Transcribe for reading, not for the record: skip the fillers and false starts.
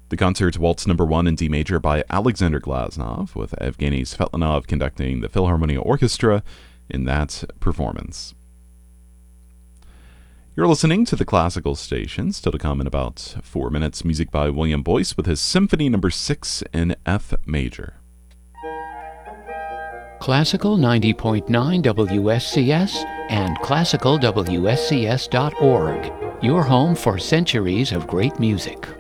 The concert's Waltz No. 1 in D major by Alexander Glasnov, with Evgeny Svetlanov conducting the Philharmonia Orchestra in that performance. You're listening to the Classical Station. Still to come in about 4 minutes, music by William Boyce with his Symphony No. 6 in F major. Classical 90.9 WSCS and classicalwscs.org, your home for centuries of great music.